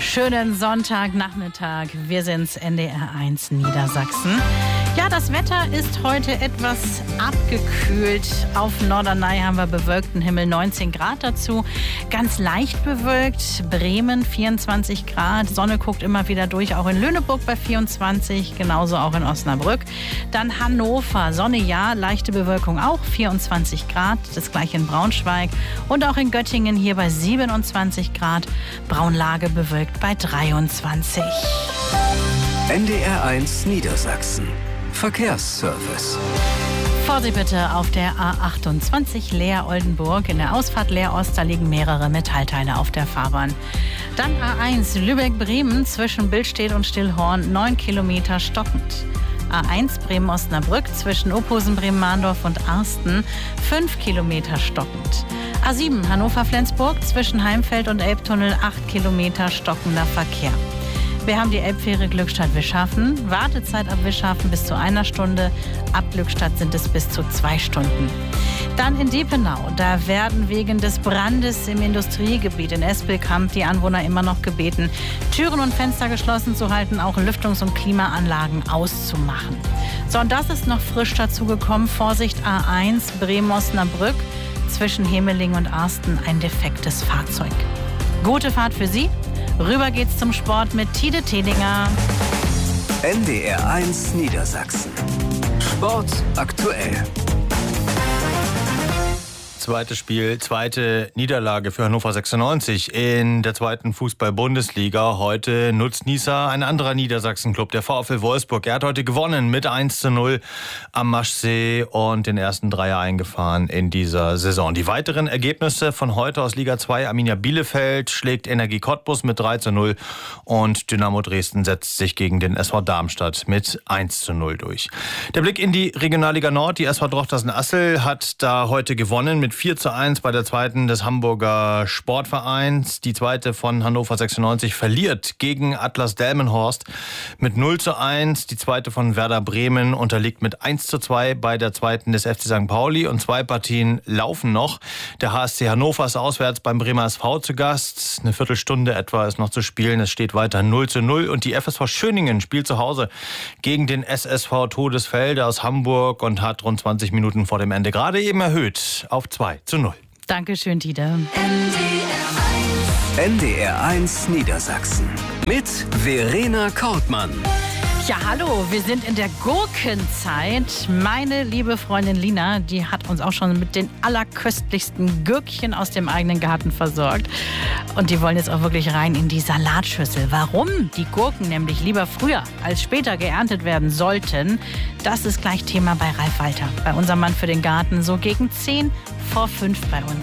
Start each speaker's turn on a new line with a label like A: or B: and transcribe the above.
A: Schönen Sonntagnachmittag. Wir sind's, NDR 1 Niedersachsen. Ja, das Wetter ist heute etwas abgekühlt. Auf Norderney haben wir bewölkten Himmel, 19 Grad dazu. Ganz leicht bewölkt. Bremen 24 Grad. Sonne guckt immer wieder durch, auch in Lüneburg bei 24, genauso auch in Osnabrück. Dann Hannover, Sonne ja, leichte Bewölkung auch, 24 Grad. Das gleiche in Braunschweig und auch in Göttingen hier bei 27 Grad. Braunlage bewölkt bei 23.
B: NDR 1 Niedersachsen. Verkehrsservice.
A: Vorsicht bitte auf der A28 Leer-Oldenburg. In der Ausfahrt Leer-Ost, da liegen mehrere Metallteile auf der Fahrbahn. Dann A1 Lübeck-Bremen zwischen Billstedt und Stillhorn, 9 Kilometer stockend. A1 Bremen-Osnabrück zwischen Ophusen, Bremen-Mahndorf und Arsten, 5 Kilometer stockend. A7 Hannover-Flensburg zwischen Heimfeld und Elbtunnel, 8 Kilometer stockender Verkehr. Wir haben die Elbfähre Glückstadt-Wischhafen. Wartezeit ab Wischhafen bis zu 1 Stunde. Ab Glückstadt sind es bis zu 2 Stunden. Dann in Diepenau. Da werden wegen des Brandes im Industriegebiet in Espelkamp die Anwohner immer noch gebeten, Türen und Fenster geschlossen zu halten, auch Lüftungs- und Klimaanlagen auszumachen. So, und das ist noch frisch dazugekommen. Vorsicht A1 Bremen-Osnabrück. Zwischen Hemeling und Arsten ein defektes Fahrzeug. Gute Fahrt für Sie. Rüber geht's zum Sport mit Tide Tedinger.
B: NDR 1 Niedersachsen. Sport aktuell.
C: Zweites Spiel, zweite Niederlage für Hannover 96 in der zweiten Fußball-Bundesliga. Heute nutzt Nießer ein anderer Niedersachsen-Club, der VfL Wolfsburg. Er hat heute gewonnen mit 1:0 am Maschsee und den ersten Dreier eingefahren in dieser Saison. Die weiteren Ergebnisse von heute aus Liga 2. Arminia Bielefeld schlägt Energie Cottbus mit 3:0 und Dynamo Dresden setzt sich gegen den SV Darmstadt mit 1:0 durch. Der Blick in die Regionalliga Nord. Die SV Drochtersen-Assel hat da heute gewonnen mit 4:1 bei der zweiten des Hamburger Sportvereins. Die zweite von Hannover 96 verliert gegen Atlas Delmenhorst mit 0:1. Die zweite von Werder Bremen unterliegt mit 1:2 bei der zweiten des FC St. Pauli. Und 2 Partien laufen noch. Der HSC Hannover ist auswärts beim Bremer SV zu Gast. Eine Viertelstunde etwa ist noch zu spielen. Es steht weiter 0:0. Und die FSV Schöningen spielt zu Hause gegen den SSV Todesfelde aus Hamburg und hat rund 20 Minuten vor dem Ende gerade eben erhöht auf 2:0.
A: Dankeschön, Tide.
B: NDR 1 Niedersachsen. Mit Verena Kortmann.
A: Ja, hallo, wir sind in der Gurkenzeit. Meine liebe Freundin Lina, die hat uns auch schon mit den allerköstlichsten Gürkchen aus dem eigenen Garten versorgt. Und die wollen jetzt auch wirklich rein in die Salatschüssel. Warum die Gurken nämlich lieber früher als später geerntet werden sollten, das ist gleich Thema bei Ralf Walter, bei unserem Mann für den Garten, so gegen 10 vor 5 bei uns.